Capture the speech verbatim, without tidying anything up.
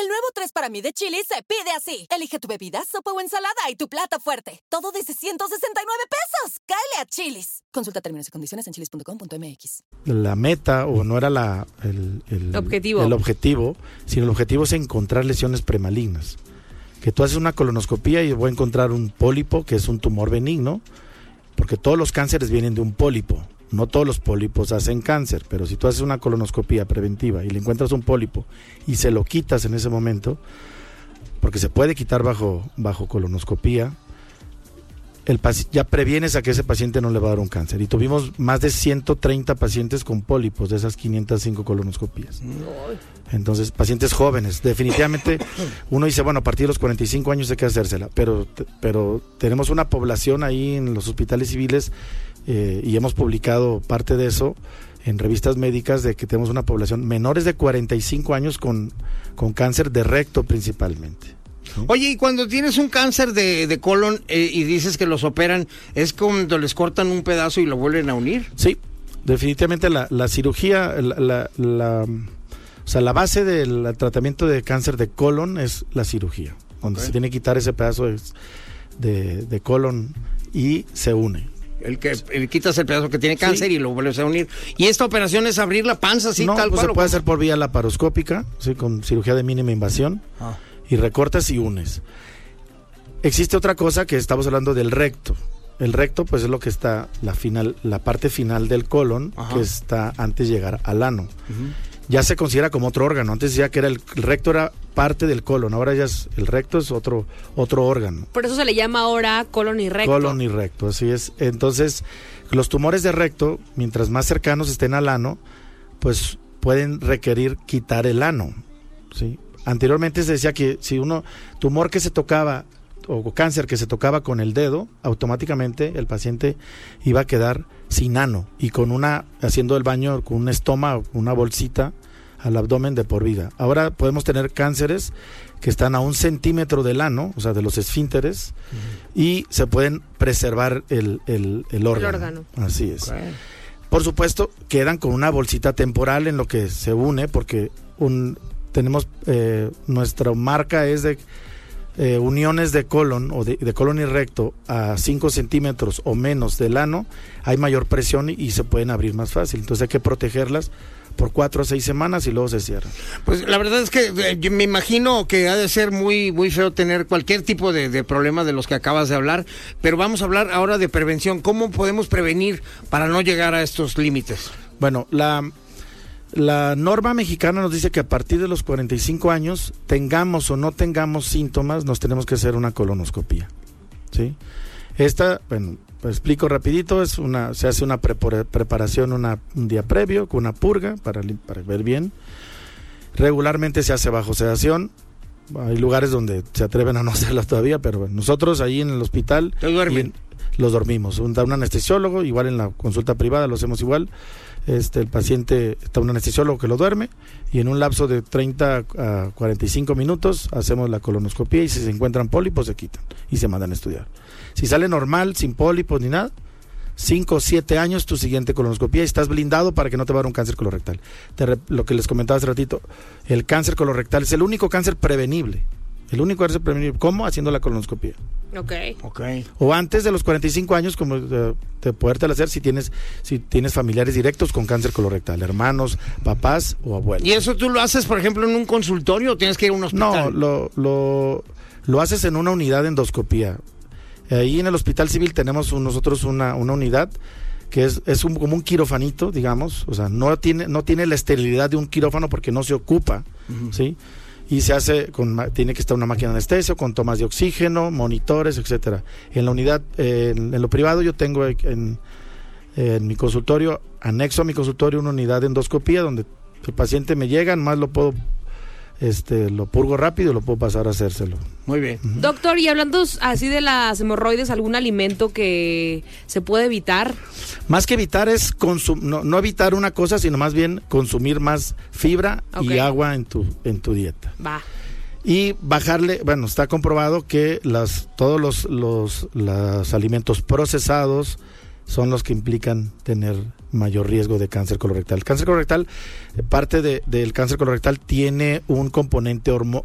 El nuevo tres para mí de Chili's se pide así. Elige tu bebida, sopa o ensalada y tu plato fuerte. Todo desde ciento sesenta y nueve pesos. ¡Cáele a Chili's! Consulta términos y condiciones en chilis punto com punto m x. La meta, o no era la, el, el, objetivo. el objetivo, sino el objetivo es encontrar lesiones premalignas. Que tú haces una colonoscopía y voy a encontrar un pólipo, que es un tumor benigno, porque todos los cánceres vienen de un pólipo. No todos los pólipos hacen cáncer, pero si tú haces una colonoscopía preventiva y le encuentras un pólipo y se lo quitas en ese momento, porque se puede quitar bajo, bajo colonoscopía, el paci- ya previenes a que ese paciente no le va a dar un cáncer. Y tuvimos más de ciento treinta pacientes con pólipos de esas quinientas cinco colonoscopías. Entonces, pacientes jóvenes, definitivamente uno dice, bueno, a partir de los cuarenta y cinco años hay que hacérsela, pero, pero tenemos una población ahí en los hospitales civiles eh, y hemos publicado parte de eso en revistas médicas, de que tenemos una población menores de cuarenta y cinco años con, con cáncer de recto principalmente. Oye, y cuando tienes un cáncer de, de colon eh, y dices que los operan, ¿es cuando les cortan un pedazo y lo vuelven a unir? Sí, definitivamente la, la cirugía, la, la, la, o sea, la base del tratamiento de cáncer de colon es la cirugía, donde okay. se tiene que quitar ese pedazo de, de, de colon y se une. El que el, quitas el pedazo que tiene cáncer sí. y lo vuelves a unir. ¿Y esta operación es abrir la panza así no, tal pues cual? Se puede hacer por vía laparoscópica, ¿sí? Con cirugía de mínima invasión. Ah. Y recortas y unes. Existe otra cosa que estamos hablando del recto. El recto pues es lo que está la final, la parte final del colon. Ajá. Que está antes de llegar al ano. Uh-huh. Ya se considera como otro órgano. Antes decía que era el, el recto era parte del colon, ahora ya es, el recto es otro otro órgano. Por eso se le llama ahora colon y recto. Colon y recto, así es. Entonces, los tumores de recto, mientras más cercanos estén al ano, pues pueden requerir quitar el ano, ¿sí? Anteriormente se decía que si uno, tumor que se tocaba, o cáncer que se tocaba con el dedo, automáticamente el paciente iba a quedar sin ano y con una, haciendo el baño con un estoma, una bolsita al abdomen de por vida. Ahora podemos tener cánceres que están a un centímetro del ano, o sea, de los esfínteres, uh-huh. y se pueden preservar el, el, el órgano. El órgano. Así es. Okay. Por supuesto, quedan con una bolsita temporal en lo que se une, porque un... tenemos, eh, nuestra marca es de eh, uniones de colon o de, de colon y recto a cinco centímetros o menos del ano, hay mayor presión y, y se pueden abrir más fácil, entonces hay que protegerlas por cuatro a seis semanas y luego se cierran. Pues la verdad es que eh, yo me imagino que ha de ser muy muy feo tener cualquier tipo de, de problema de los que acabas de hablar, pero vamos a hablar ahora de prevención. ¿Cómo podemos prevenir para no llegar a estos límites? Bueno, la... La norma mexicana nos dice que a partir de los cuarenta y cinco años, tengamos o no tengamos síntomas, nos tenemos que hacer una colonoscopía, ¿sí? Esta, bueno, pues explico rapidito, es una, se hace una prepara- preparación una, un día previo con una purga para, para ver bien. Regularmente se hace bajo sedación. Hay lugares donde se atreven a no hacerlo todavía, pero bueno, nosotros ahí en el hospital duermen? los dormimos. Un, un anestesiólogo, igual en la consulta privada lo hacemos igual. Este, el paciente está un anestesiólogo que lo duerme y en un lapso de treinta a cuarenta y cinco minutos hacemos la colonoscopía y si se encuentran pólipos se quitan y se mandan a estudiar. Si sale normal, sin pólipos ni nada, cinco o siete años tu siguiente colonoscopía y estás blindado para que no te va a dar un cáncer colorectal. Te re, lo que les comentaba hace ratito, el cáncer colorectal es el único cáncer prevenible. El único cáncer prevenible. ¿Cómo? Haciendo la colonoscopía. Ok. Okay. O antes de los cuarenta y cinco años, como de, de podértela hacer si tienes si tienes familiares directos con cáncer colorectal, hermanos, papás o abuelos. ¿Y eso tú lo haces, por ejemplo, en un consultorio o tienes que ir a un hospital? No, lo, lo, lo haces en una unidad de endoscopía. Ahí en el Hospital Civil tenemos un, nosotros una, una unidad que es, es un, como un quirofanito, digamos, o sea, no tiene, no tiene la esterilidad de un quirófano porque no se ocupa, uh-huh. ¿sí? Y se hace con, tiene que estar una máquina de anestesia con tomas de oxígeno, monitores, etcétera. En la unidad, eh, en, en lo privado yo tengo en, en mi consultorio, anexo a mi consultorio una unidad de endoscopía donde el paciente me llega, más lo puedo, este, lo purgo rápido y lo puedo pasar a hacérselo. Muy bien. Uh-huh. Doctor, y hablando así de las hemorroides, ¿algún alimento que se puede evitar? Más que evitar es consum- no, no evitar una cosa, sino más bien consumir más fibra okay. y agua en tu en tu dieta. Va. Y bajarle, bueno, está comprobado que las todos los los, los alimentos procesados son los que implican tener mayor riesgo de cáncer colorectal. El cáncer colorectal, parte de, del cáncer colorectal tiene un componente hormo,